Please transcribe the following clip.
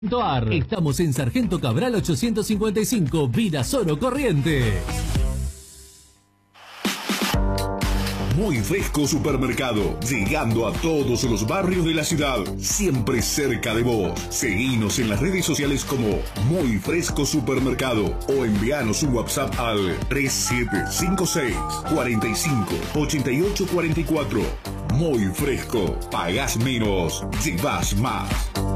Estamos en Sargento Cabral 855, Virasoro, Corrientes. Muy Fresco Supermercado, llegando a todos los barrios de la ciudad, siempre cerca de vos. Seguinos en las redes sociales como Muy Fresco Supermercado o envíanos un WhatsApp al 3756 45 88 44. Muy Fresco, pagás menos, llevas más.